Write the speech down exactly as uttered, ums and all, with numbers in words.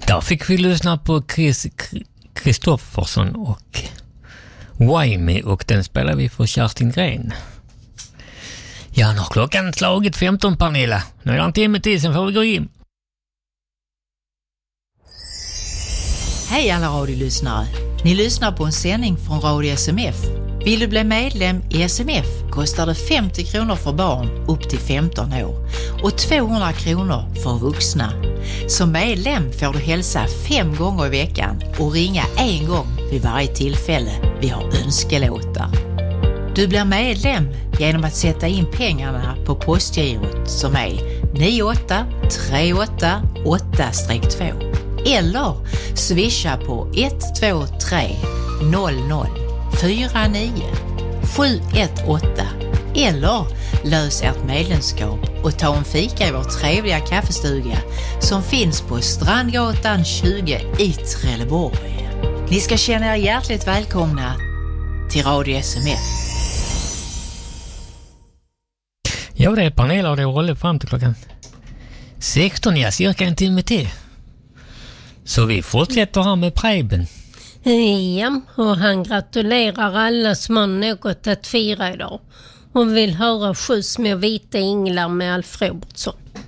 Där fick vi lyssna på Chris Kristoffersson och Wimey, och den spelar vi för Kerstin Gren. Ja, nu har klockan slagit femton, Pernilla. Nu är det en timme till, sen får vi gå in. Hej alla radiolyssnare. Ni lyssnar på en sändning från Radio S M F. Vill du bli medlem i S M F kostar det femtio kronor för barn upp till femton år och tvåhundra kronor för vuxna. Som medlem får du hälsa fem gånger i veckan och ringa en gång vid varje tillfälle vi har önskelåtar. Du blir medlem genom att sätta in pengarna på postgirot som är nio åtta tre åtta åtta två eller swisha på ett två tre noll noll fyra nio sju ett åtta eller lös ert medlemskap och ta en fika i vår trevliga kaffestuga som finns på Strandgatan tjugo i Trelleborg. Ni ska känna er hjärtligt välkomna till Radio S M F. Ja, det är Pernilla och det håller fram till klockan sexton, ja, cirka en timme till. Så vi fortsätter här med Preben. Ja, och han gratulerar alla som har något att fira idag och vill höra Skjuts med vita änglar med Alf Robertsson.